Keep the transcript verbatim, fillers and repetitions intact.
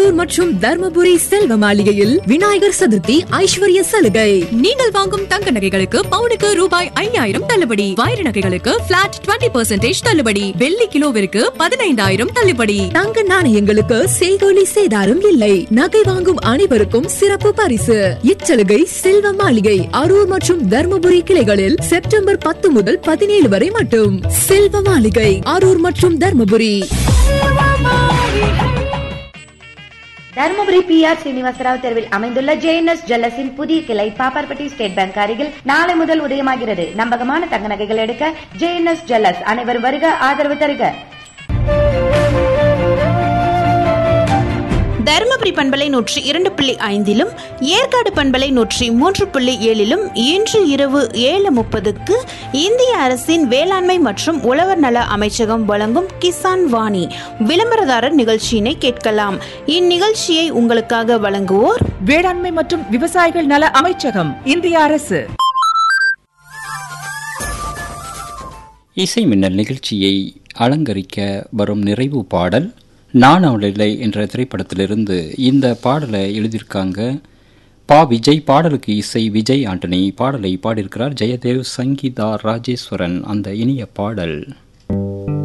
அரூர் மற்றும் தர்மபுரி செல்வ மாளிகையில் விநாயகர் சதுர்த்தி ஐஸ்வர்ய சலுகை. நீங்கள் வாங்கும் தங்க நகைகளுக்கு பவுனுக்கு ரூபாய் ஐயாயிரம் தள்ளுபடி, வைர நகைகளுக்கு பிளாட் இருபது பர்சன்டேஜ் தள்ளுபடி, வெள்ளி கிலோவிற்கு பதினைந்தாயிரம் தள்ளுபடி. தங்க நாணயங்களுக்கு செய்கூலி சேதாரம் இல்லை. நகை வாங்கும் அனைவருக்கும் சிறப்பு பரிசு. இச்சலுகை செல்வ மாளிகை அரூர் மற்றும் தர்மபுரி கிளைகளில் செப்டம்பர் பத்து முதல் பதினேழு வரை மட்டும். செல்வ மாளிகை அரூர் மற்றும் தர்மபுரி. தர்மபுரி பி ஆர் ஸ்ரீனிவாசராவ் தெருவில் அமைந்துள்ள ஜேஎன்எஸ் ஜுவல்லர்ஸின் புதிய கிளை பாப்பார்பட்டி ஸ்டேட் பேங்க் அருகில் நாளை முதல் உதயமாகிறது. நம்பகமான தங்க நகைகள் எடுக்க ஜேஎன்எஸ் ஜுவல்லர்ஸ். அனைவரும் வருக, ஆதரவு தருக. தருமபுரி பண்பலை நூற்றி இரண்டு புள்ளி ஐந்திலும் ஏற்காடு பண்பலை நூற்றி மூன்று புள்ளி ஏழிலும் இன்று இரவு ஏழு முப்பதுக்கு இந்திய அரசின் வேளாண்மை மற்றும் உழவர் நல அமைச்சகம் வழங்கும் கிசான் வாணி விளம்பரதாரர் நிகழ்ச்சியினை கேட்கலாம். இந்நிகழ்ச்சியை உங்களுக்காக வழங்குவோர் வேளாண்மை மற்றும் விவசாயிகள் நல அமைச்சகம், இந்திய அரசு. இசை மின்னல் நிகழ்ச்சியை அலங்கரிக்க வரும் நிறைவு பாடல் நான் அவளில்லை என்ற திரைப்படத்திலிருந்து. இந்த பாடலை எழுதியிருக்காங்க பா விஜய். பாடலுக்கு இசை விஜய் ஆண்டனி. பாடலை பாடியிருக்கிறார் ஜெயதேவ், சங்கீதா ராஜேஸ்வரன். அந்த இனிய பாடல்